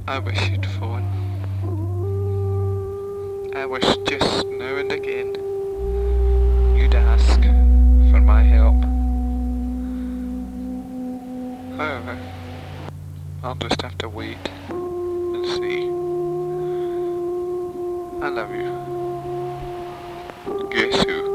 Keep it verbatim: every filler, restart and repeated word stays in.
I wish you'd phone. I wish just now and again you'd ask for my help. However, I'll just have to wait and see. I love you. Guess who?